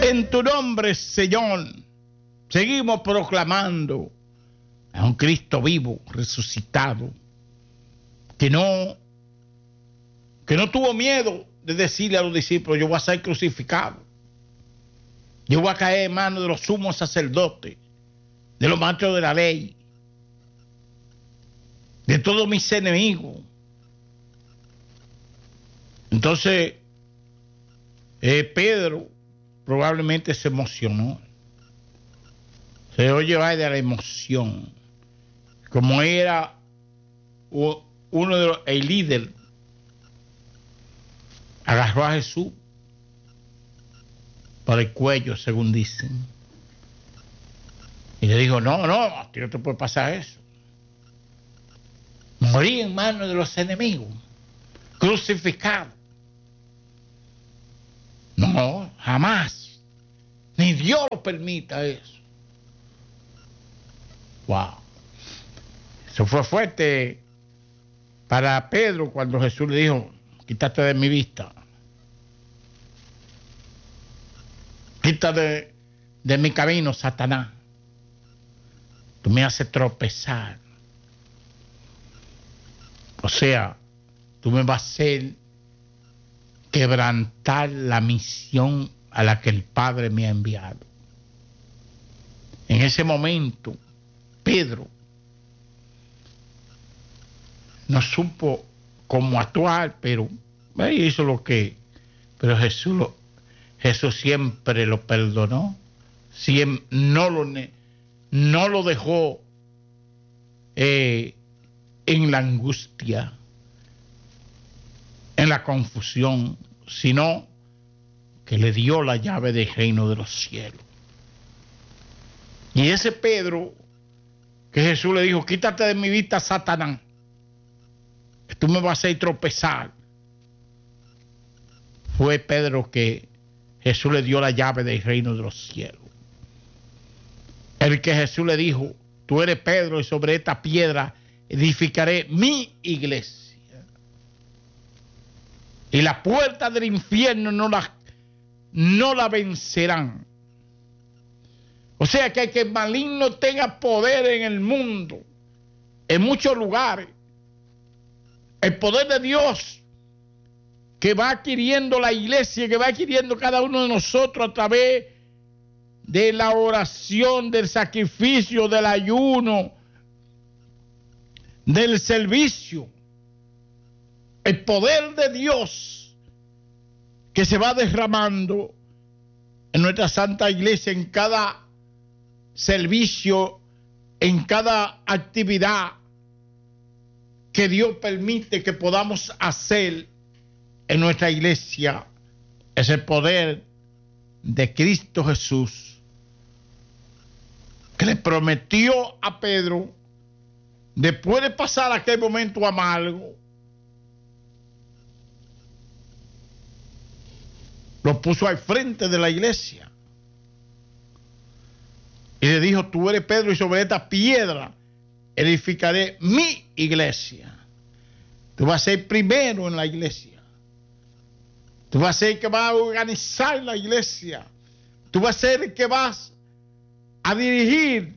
En tu nombre, Señor, seguimos proclamando a un Cristo vivo, resucitado, que no tuvo miedo de decirle a los discípulos: yo voy a ser crucificado, yo voy a caer en manos de los sumos sacerdotes, de los maestros de la ley, de todos mis enemigos. Entonces, Pedro probablemente se emocionó. Se oye de la emoción. Como era uno de el líder, agarró a Jesús por el cuello, según dicen, y le dijo: no, a ti no te puede pasar eso. Morí en manos de los enemigos, crucificado. No, jamás. Ni Dios lo permita eso. Wow. Eso fue fuerte para Pedro cuando Jesús le dijo: quítate de mi vista. Quítate de mi camino, Satanás. Tú me haces tropezar. O sea, tú me vas a hacer quebrantar la misión a la que el Padre me ha enviado. En ese momento, Pedro no supo cómo actuar, pero hizo lo que... Pero Jesús siempre lo perdonó, siempre, no lo dejó en la angustia, en la confusión, sino que le dio la llave del reino de los cielos. Y ese Pedro, que Jesús le dijo: quítate de mi vista, Satanás, que tú me vas a hacer tropezar, fue Pedro que Jesús le dio la llave del reino de los cielos. El que Jesús le dijo: tú eres Pedro, y sobre esta piedra edificaré mi iglesia, y las puertas del infierno no la vencerán. O sea que el maligno tenga poder en el mundo, en muchos lugares, el poder de Dios que va adquiriendo la iglesia, que va adquiriendo cada uno de nosotros a través de la oración, del sacrificio, del ayuno, del servicio. El poder de Dios que se va derramando en nuestra santa iglesia, en cada servicio, en cada actividad que Dios permite que podamos hacer en nuestra iglesia, es el poder de Cristo Jesús, que le prometió a Pedro, después de pasar aquel momento amargo, lo puso al frente de la iglesia y le dijo: tú eres Pedro, y sobre esta piedra edificaré mi iglesia. Tú vas a ser primero en la iglesia. Tú vas a ser el que va a organizar la iglesia. Tú vas a ser el que vas a dirigir.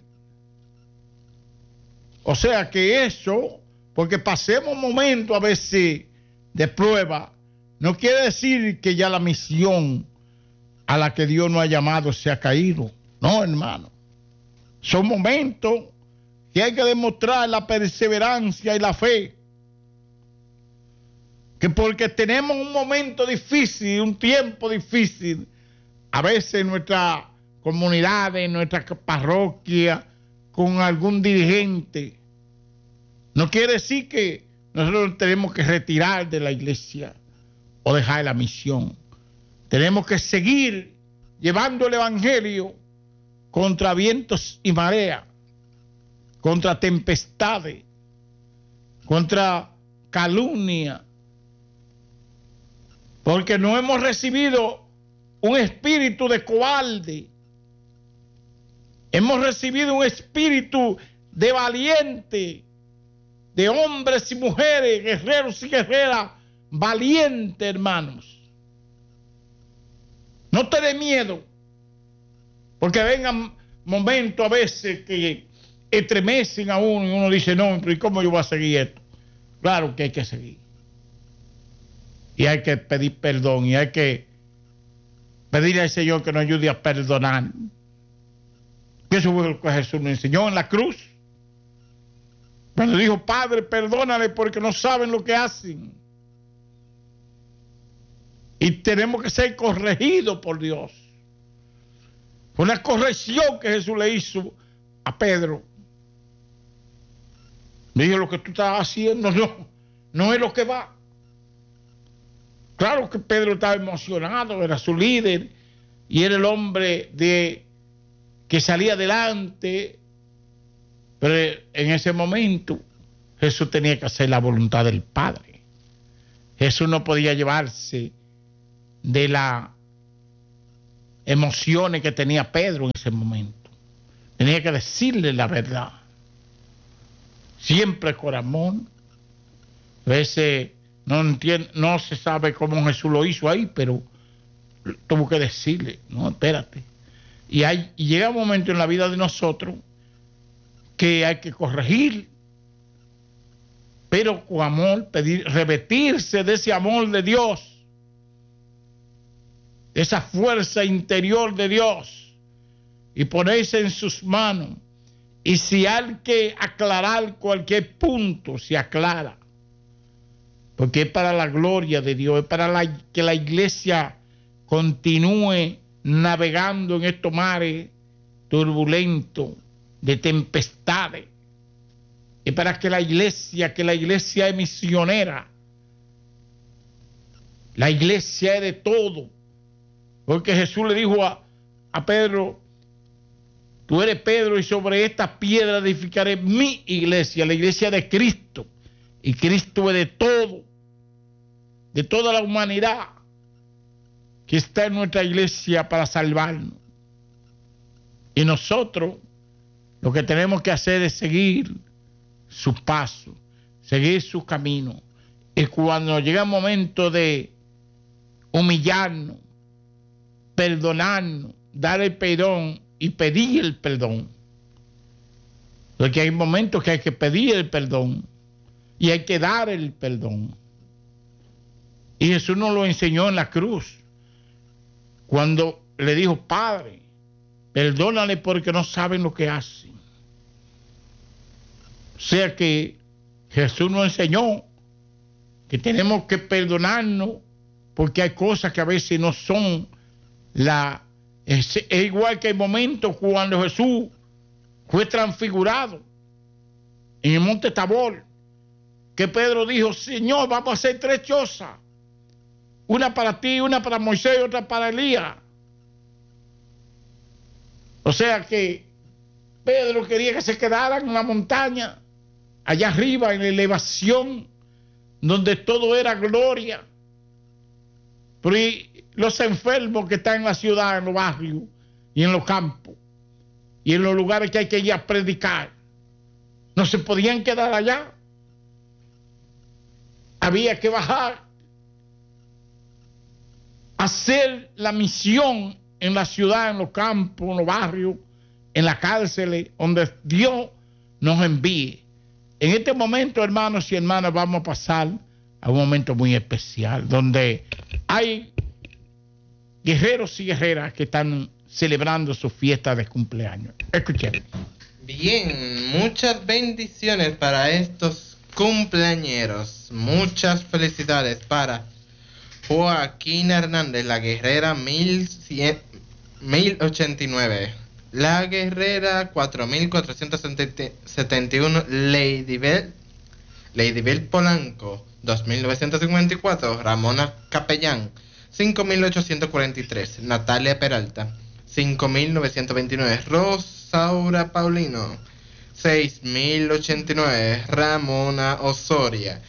O sea que eso, porque pasemos momentos a veces de prueba, no quiere decir que ya la misión a la que Dios nos ha llamado se ha caído. No, hermano. Son momentos que hay que demostrar la perseverancia y la fe. Que porque tenemos un momento difícil, un tiempo difícil, a veces en nuestra comunidad, en nuestra parroquia, con algún dirigente, no quiere decir que nosotros tenemos que retirar de la iglesia o dejar la misión. Tenemos que seguir llevando el evangelio contra vientos y mareas, contra tempestades, contra calumnia, porque no hemos recibido un espíritu de cobarde, hemos recibido un espíritu de valiente, de hombres y mujeres, guerreros y guerreras valientes, hermanos. No te dé miedo Porque vengan momentos a veces que estremecen a uno y uno dice, no, pero ¿y cómo yo voy a seguir esto? Claro que hay que seguir. Y hay que pedir perdón y hay que pedirle al Señor que nos ayude a perdonar. Eso fue lo que Jesús nos enseñó en la cruz. Cuando dijo, Padre, perdónale porque no saben lo que hacen. Y tenemos que ser corregidos por Dios. Fue una corrección que Jesús le hizo a Pedro. Le dijo, lo que tú estás haciendo no es lo que va. Claro que Pedro estaba emocionado, era su líder y era el hombre que salía adelante, pero en ese momento Jesús tenía que hacer la voluntad del Padre. Jesús no podía llevarse de las emociones que tenía Pedro en ese momento. Tenía que decirle la verdad, siempre con amor. A veces no se sabe cómo Jesús lo hizo ahí, pero tuvo que decirle, no, espérate. Y llega un momento en la vida de nosotros que hay que corregir, pero con amor, repetirse de ese amor de Dios, de esa fuerza interior de Dios, y ponerse en sus manos. Y si hay que aclarar cualquier punto, se aclara. Porque es para la gloria de Dios, es para que la iglesia continúe navegando en estos mares turbulentos de tempestades. Es para que la iglesia es misionera. La iglesia es de todo. Porque Jesús le dijo a Pedro, tú eres Pedro y sobre esta piedra edificaré mi iglesia, la iglesia de Cristo. Y Cristo es de todo, de toda la humanidad que está en nuestra iglesia para salvarnos. Y nosotros lo que tenemos que hacer es seguir sus pasos, seguir sus caminos. Y cuando llega el momento de humillarnos, perdonarnos, dar el perdón y pedir el perdón. Porque hay momentos que hay que pedir el perdón y hay que dar el perdón. Y Jesús nos lo enseñó en la cruz, cuando le dijo, Padre, perdónale porque no saben lo que hacen. O sea que Jesús nos enseñó que tenemos que perdonarnos porque hay cosas que a veces no son es igual que el momento cuando Jesús fue transfigurado en el monte Tabor, que Pedro dijo, Señor, vamos a hacer 3 chozas, una para ti, una para Moisés y otra para Elías. O sea que Pedro quería que se quedaran en la montaña, allá arriba, en la elevación, donde todo era gloria. Pero los enfermos que están en la ciudad, en los barrios y en los campos y en los lugares que hay que ir a predicar, no se podían quedar allá. Había que bajar, hacer la misión en la ciudad, en los campos, en los barrios, en las cárceles, donde Dios nos envíe. En este momento, hermanos y hermanas, vamos a pasar a un momento muy especial, donde hay guerreros y guerreras que están celebrando su fiesta de cumpleaños. Escuchen. Bien, muchas bendiciones para estos cumpleañeros. Muchas felicidades para Joaquín Hernández, la guerrera 1089. La guerrera 4471, Ladybel Polanco, 2954, Ramona Capellán, 5843, Natalia Peralta, 5929, Rosaura Paulino, 6089, Ramona Osoria,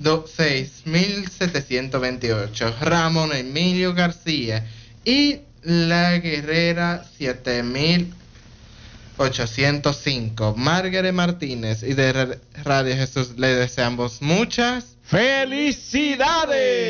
6728, Ramón Emilio García y la guerrera 7805, Margaret Martínez. Y de Radio Jesús le deseamos muchas ¡felicidades!